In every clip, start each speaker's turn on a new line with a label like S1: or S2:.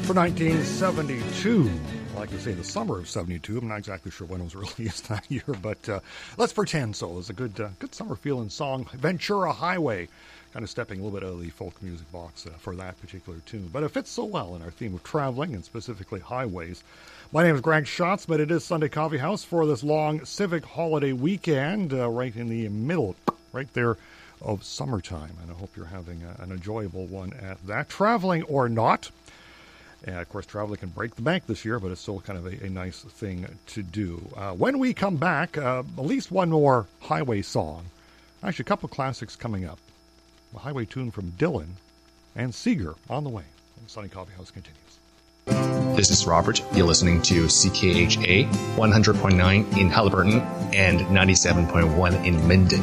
S1: for 1972. I like to say the summer of 72. I'm not exactly sure when it was released that year, but let's pretend so. It's a good summer-feeling song. Ventura Highway, kind of stepping a little bit out of the folk music box for that particular tune. But it fits so well in our theme of traveling, and specifically highways. My name is Greg Schatz, but it is Sunday Coffee House for this long civic holiday weekend, right in the middle, right there, of summertime. And I hope you're having an enjoyable one at that, traveling or not. And, of course, traveling can break the bank this year, but it's still kind of a nice thing to do. When we come back, at least one more highway song. Actually, a couple of classics coming up. A highway tune from Dylan and Seeger on the way. Sunday Coffee House continues.
S2: This is Robert. You're listening to CKHA 100.9 in Haliburton and 97.1 in Minden.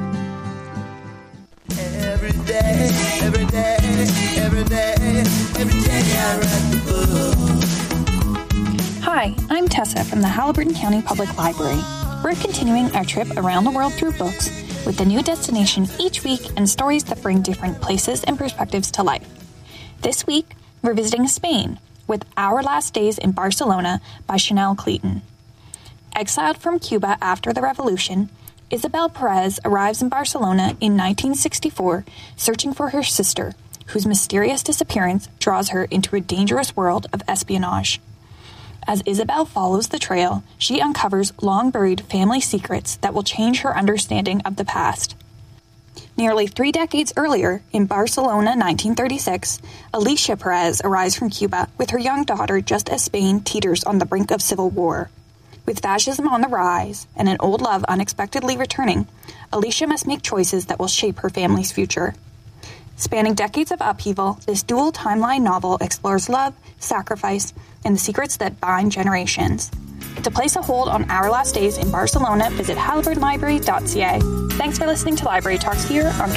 S3: Every day, every day, every day, every day I write the book.
S4: Hi, I'm Tessa from the Haliburton County Public Library. We're continuing our trip around the world through books with a new destination each week and stories that bring different places and perspectives to life. This week, we're visiting Spain with Our Last Days in Barcelona by Chanel Cleeton. Exiled from Cuba after the revolution, Isabel Perez arrives in Barcelona in 1964, searching for her sister, whose mysterious disappearance draws her into a dangerous world of espionage. As Isabel follows the trail, she uncovers long-buried family secrets that will change her understanding of the past. Nearly 3 decades earlier, in Barcelona 1936, Alicia Perez arrives from Cuba with her young daughter just as Spain teeters on the brink of civil war. With fascism on the rise and an old love unexpectedly returning, Alicia must make choices that will shape her family's future. Spanning decades of upheaval, this dual timeline novel explores love, sacrifice, and the secrets that bind generations. To place a hold on Our Last Days in Barcelona, visit haliburtonlibrary.ca. Thanks for listening to Library Talks here on